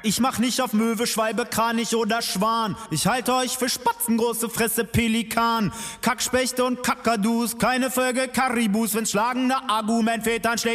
Ich mach nicht auf Möwe, Schwalbe, Kranich oder Schwan. Ich halte euch für Spatzen, große Fresse, Pelikan. Kackspechte und Kakadus, keine Vögel, Karibus. Wenn's schlagende Argument fehlt, dann schlägt